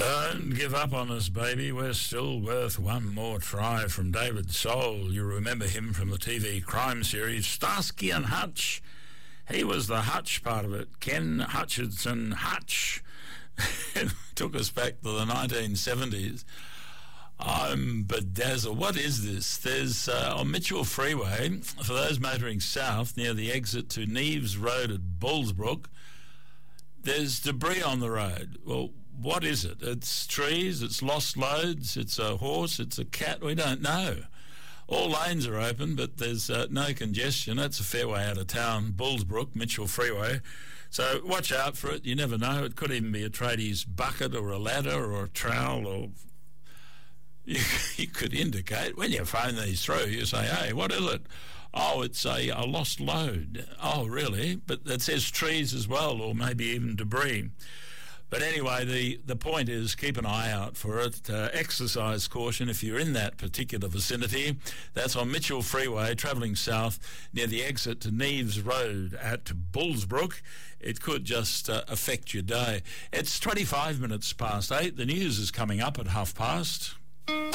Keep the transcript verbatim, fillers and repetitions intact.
Don't give up on us, baby. We're still worth one more try, from David Soul. You remember him from the T V crime series Starsky and Hutch. He was the Hutch part of it. Ken Hutchinson Hutch. It took us back to the nineteen seventies. I'm bedazzled. What is this? There's uh, on Mitchell Freeway, for those motoring south near the exit to Neves Road at Bullsbrook, there's debris on the road. Well, what is it? It's trees, it's lost loads, it's a horse, it's a cat, we don't know. All lanes are open, but there's uh, no congestion. That's a fair way out of town, Bullsbrook, Mitchell Freeway. So watch out for it. You never know. It could even be a tradie's bucket or a ladder or a trowel, or you, you could indicate when you phone these through, you say, hey, what is it? Oh, it's a, a lost load. Oh, really? But it says trees as well, or maybe even debris. But anyway, the, the point is keep an eye out for it. Uh, exercise caution if you're in that particular vicinity. That's on Mitchell Freeway, travelling south near the exit to Neves Road at Bullsbrook. It could just uh, affect your day. It's twenty-five minutes past eight. The news is coming up at half past.